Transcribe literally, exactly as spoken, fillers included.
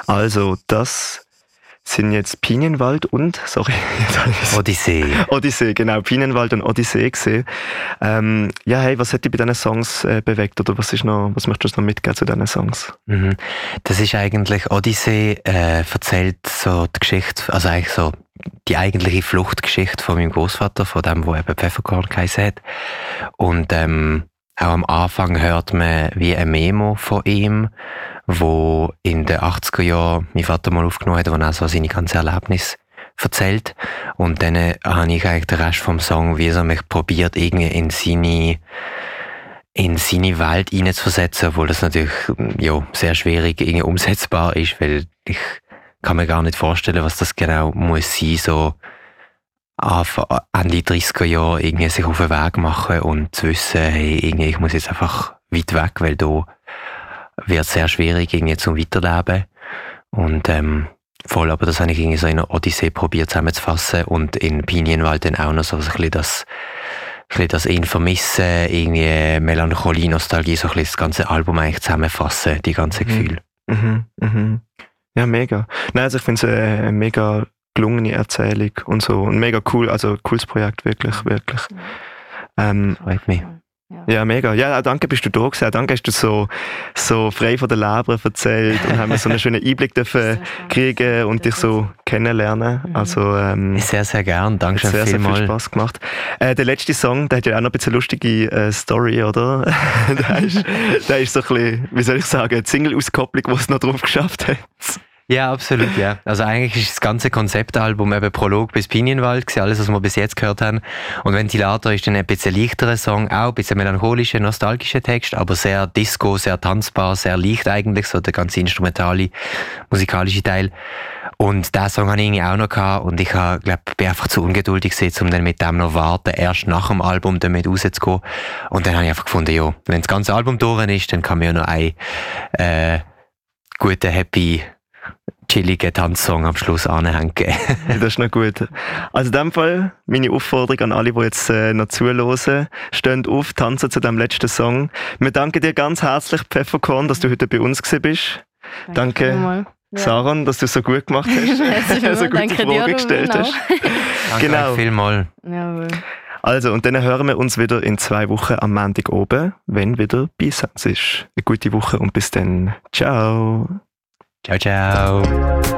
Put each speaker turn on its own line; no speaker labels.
Also, das sind jetzt Pinienwald und, sorry,
Odyssee.
Odyssee, genau, Pinienwald und Odyssee gesehen. Ähm, ja, hey, was hat dich bei diesen Songs äh, bewegt oder was ist noch, was möchtest du noch mitgeben zu diesen Songs?
Mhm. Das ist eigentlich, Odyssee äh, erzählt so die Geschichte, also eigentlich so die eigentliche Fluchtgeschichte von meinem Großvater, von dem, wo eben Pfefferkorn geheißen hat. Und ähm, auch am Anfang hört man wie ein Memo von ihm, wo in den achtziger Jahren mein Vater mal aufgenommen hat, wo er so seine ganzen Erlebnisse erzählt. Und dann äh, habe ich eigentlich den Rest vom Song wie so mich probiert, irgendwie in seine, in seine Welt hineinzuversetzen, obwohl das natürlich ja, sehr schwierig irgendwie umsetzbar ist, weil ich kann mir gar nicht vorstellen, was das genau muss sein, so an die dreißiger Jahre irgendwie sich auf den Weg machen und zu wissen, hey, irgendwie, ich muss jetzt einfach weit weg, weil da wird es sehr schwierig irgendwie zum Weiterleben. Und ähm, voll, aber das habe ich irgendwie so in einer Odyssee probiert zusammenzufassen und in Pinienwald dann auch noch so ein bisschen das, ein bisschen das ihn vermissen, irgendwie Melancholie, Nostalgie, so ein bisschen das ganze Album eigentlich zusammenfassen, die ganzen
mhm.
Gefühle.
Mhm. Mhm. Ja, mega. Nein, also ich finde es eine, eine mega gelungene Erzählung und so. Und mega cool, also cooles Projekt, wirklich, wirklich. Ähm,
Freut mich.
Ja. ja, mega. Ja, danke, bist du da gewesen. Danke, hast du so, so frei von der Leber erzählt und haben wir so einen schönen Einblick dürfen kriegen und dich so kennenlernen. Also, ähm,
sehr, sehr gern. Danke
schon
sehr,
sehr
viel
viel Spaß gemacht. Äh, der letzte Song, der hat ja auch noch ein bisschen lustige äh, Story, oder? der, ist, der ist so ein bisschen, wie soll ich sagen, eine Single-Auskopplung, die es noch drauf geschafft hat.
Ja, absolut, ja. Also eigentlich ist das ganze Konzeptalbum eben Prolog bis Pinienwald gewesen, alles, was wir bis jetzt gehört haben. Und Ventilator ist dann ein bisschen leichterer Song, auch ein bisschen melancholischer, nostalgischer Text, aber sehr Disco, sehr tanzbar, sehr leicht eigentlich, so der ganze instrumentale, musikalische Teil. Und diesen Song hatte ich irgendwie auch noch gehabt und ich habe, glaub, bin einfach zu ungeduldig gewesen, um dann mit dem noch warten, erst nach dem Album damit rauszugehen. Und dann habe ich einfach gefunden, ja, wenn das ganze Album durch ist, dann kann man ja noch einen äh, guten, happy chilligen Tanzsong am Schluss anhängen.
Das ist noch gut. Also in dem Fall meine Aufforderung an alle, die jetzt äh, noch zuhören, stehen auf, tanzen zu dem letzten Song. Wir danken dir ganz herzlich, Pfefferkorn, dass du heute bei uns gewesen bist. Danke, Danke Saron, dass du es so gut gemacht hast.
Ja,
so gute
Danke
Fragen
dir,
gestellt
genau.
hast.
Danke
genau.
vielmals.
Jawohl.
Also, und dann hören wir uns wieder in zwei Wochen am Montag oben, wenn wieder B-Sense ist. Eine gute Woche und bis dann. Ciao.
Ciao, ciao.